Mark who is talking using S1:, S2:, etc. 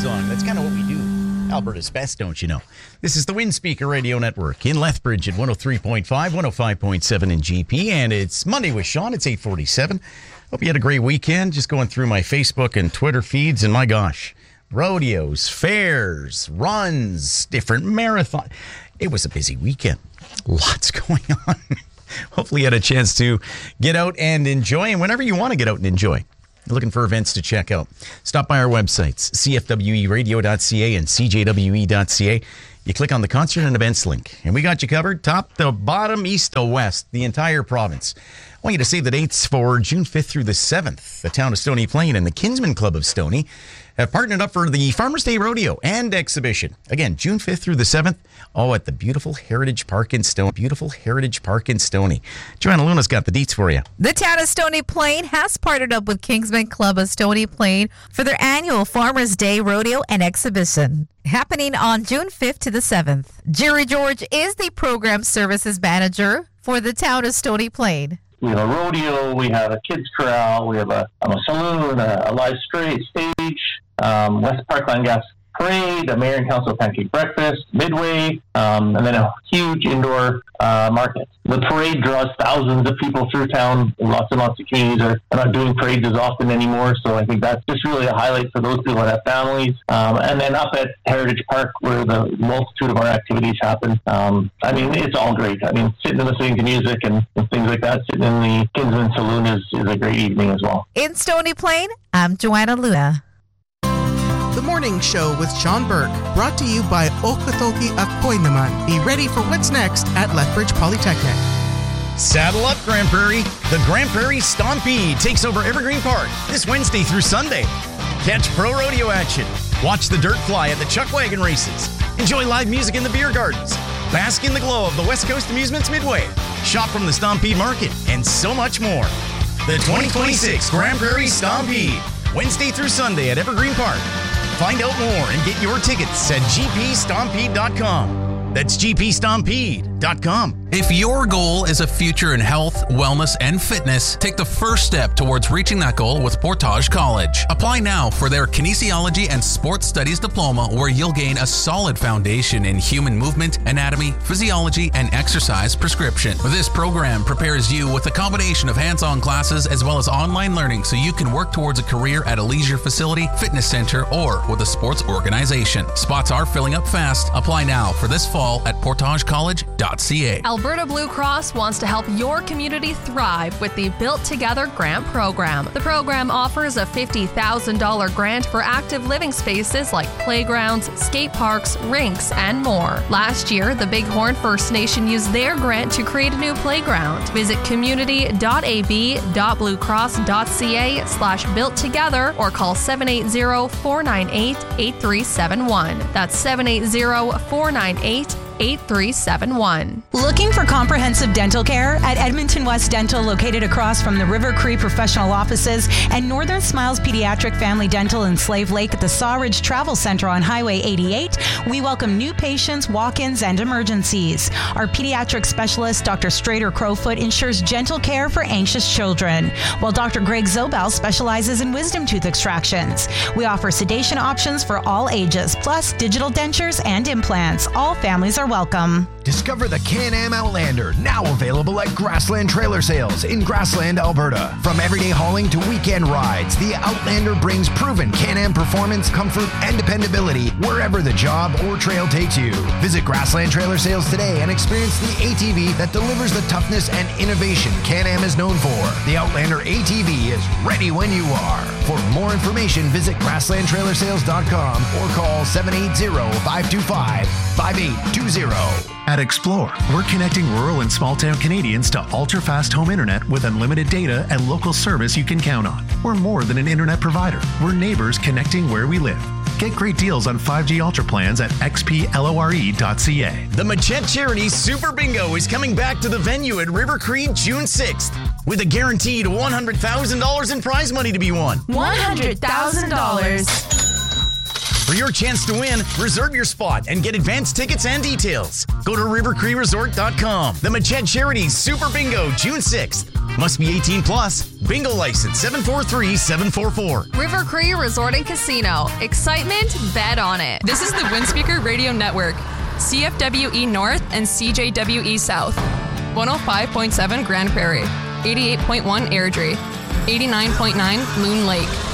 S1: song. That's kind of what we do. Alberta's best, don't you know? This is the Windspeaker Radio Network in Lethbridge at 103.5, 105.7 in GP, and it's Monday with Sean. It's 8:47. Hope you had a great weekend. Just going through my Facebook and Twitter feeds, and my gosh, rodeos, fairs, runs, different marathons. It was a busy weekend. Lots going on. Hopefully you had a chance to get out and enjoy, and whenever you want to get out and enjoy. Looking for events to check out, stop by our websites, cfweradio.ca and cjwe.ca. You click on the concert and events link, and we got you covered top to bottom, east to west, the entire province. I want you to save the dates for June 5th through the 7th. The town of Stony Plain and the Kinsman Club of Stony have partnered up for the Farmers Day Rodeo and Exhibition. Again, June 5th through the 7th, at the beautiful Heritage Park in Stony. Joanna Luna's got the deets for you.
S2: The town of Stony Plain has partnered up with Kinsman Club of Stony Plain for their annual Farmers Day Rodeo and Exhibition, happening on June 5th to the 7th. Jerry George is the program services manager for the town of Stony Plain.
S3: We have a rodeo, we have a kids corral, we have a saloon, a live stage, West Parkland Gas Parade, a mayor and council pancake breakfast, Midway, and then a huge indoor market. The parade draws thousands of people through town. Lots and lots of communities are not doing parades as often anymore, so I think that's just really a highlight for those people that have families. And then up at Heritage Park, where the multitude of our activities happen. It's all great. Sitting and listening to music and things like that, sitting in the Kinsman Saloon is a great evening as well.
S2: In Stony Plain, I'm Joanna Luna.
S4: The Morning Show with Sean Burke, brought to you by Okotoki Akoy Naman. Be ready for what's next at Lethbridge Polytechnic.
S1: Saddle up, Grand Prairie. The Grand Prairie Stompede takes over Evergreen Park this Wednesday through Sunday. Catch pro rodeo action. Watch the dirt fly at the Chuck Wagon races. Enjoy live music in the beer gardens. Bask in the glow of the West Coast Amusements Midway. Shop from the Stompede Market, and so much more. The 2026 Grand Prairie Stompede, Wednesday through Sunday at Evergreen Park. Find out more and get your tickets at gpstompede.com. That's gpstompede.com.
S5: If your goal is a future in health, wellness, and fitness, take the first step towards reaching that goal with Portage College. Apply now for their Kinesiology and Sports Studies Diploma, where you'll gain a solid foundation in human movement, anatomy, physiology, and exercise prescription. This program prepares you with a combination of hands-on classes as well as online learning, so you can work towards a career at a leisure facility, fitness center, or with a sports organization. Spots are filling up fast. Apply now for this fall at portagecollege.ca.
S6: Alberta Blue Cross wants to help your community thrive with the Built Together Grant Program. The program offers a $50,000 grant for active living spaces like playgrounds, skate parks, rinks, and more. Last year, the Bighorn First Nation used their grant to create a new playground. Visit community.ab.bluecross.ca/built together or call 780-498-8371. That's 780-498-8371. 8371.
S7: Looking for comprehensive dental care? At Edmonton West Dental, located across from the River Cree Professional Offices and Northern Smiles Pediatric Family Dental in Slave Lake at the Sawridge Travel Center on Highway 88, we welcome new patients, walk-ins, and emergencies. Our pediatric specialist, Dr. Strader Crowfoot, ensures gentle care for anxious children, while Dr. Greg Zobel specializes in wisdom tooth extractions. We offer sedation options for all ages, plus digital dentures and implants. All families are welcome.
S8: Discover the Can-Am Outlander, now available at Grassland Trailer Sales in Grassland, Alberta. From everyday hauling to weekend rides, the Outlander brings proven Can-Am performance, comfort, and dependability wherever the job or trail takes you. Visit Grassland Trailer Sales today and experience the ATV that delivers the toughness and innovation Can-Am is known for. The Outlander ATV is ready when you are. For more information, visit grasslandtrailersales.com or call 780-525-5820.
S9: At Explore, we're connecting rural and small-town Canadians to ultra-fast home internet with unlimited data and local service you can count on. We're more than an internet provider. We're neighbors connecting where we live. Get great deals on 5G Ultra plans at xplore.ca.
S1: The Machette Charities Super Bingo is coming back to the venue at River Cree June 6th with a guaranteed $100,000 in prize money to be won.
S6: $100,000.
S1: For your chance to win, reserve your spot and get advance tickets and details. Go to rivercreeresort.com. The Machette Charities Super Bingo, June 6th. Must be 18 plus. Bingo license 743-744.
S6: River Cree Resort and Casino. Excitement, bet on it.
S10: This is the Windspeaker Radio Network. CFWE North and CJWE South. 105.7 Grand Prairie. 88.1 Airdrie. 89.9 Loon Lake.